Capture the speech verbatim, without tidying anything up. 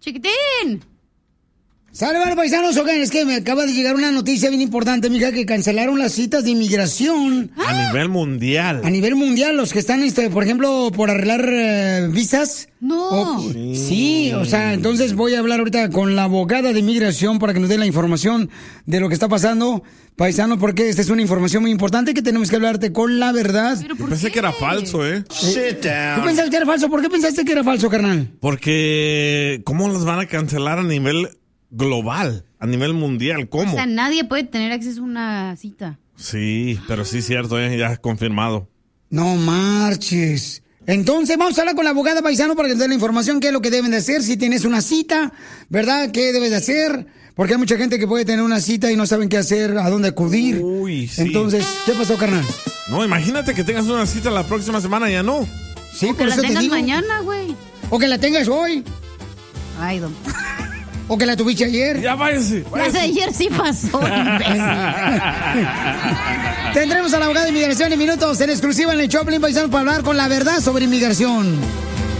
Chiquitín. Sale, vale, paisanos, ok, es que me acaba de llegar una noticia bien importante, mija, que cancelaron las citas de inmigración. A nivel mundial. A nivel mundial, los que están, este, por ejemplo, por arreglar eh, visas. No. O- sí. sí, o sea, entonces voy a hablar ahorita con la abogada de inmigración para que nos dé la información de lo que está pasando, paisanos, porque esta es una información muy importante que tenemos que hablarte con la verdad. Yo pensé qué? que era falso, ¿eh? Sit down. ¿Tú pensaste que era falso? ¿Por qué pensaste que era falso, carnal? Porque, ¿cómo los van a cancelar a nivel global, a nivel mundial? ¿Cómo? O sea, nadie puede tener acceso a una cita. Sí, pero sí es cierto, ¿eh? Ya es confirmado. No marches. Entonces vamos a hablar con la abogada, paisano, para que te dé la información, qué es lo que deben de hacer, si tienes una cita, ¿verdad? ¿Qué debes de hacer? Porque hay mucha gente que puede tener una cita y no saben qué hacer, a dónde acudir. Uy, sí. Entonces, ¿qué pasó, carnal? No, imagínate que tengas una cita la próxima semana, ya no. Sí, O que la tengas mañana, güey. O que la tengas hoy. Ay, don. O que la tuviste ayer. Ya váyase. La de ayer sí pasó. Tendremos a la abogada de inmigración en minutos en exclusiva en el Choplin Paisano para hablar con la verdad sobre inmigración.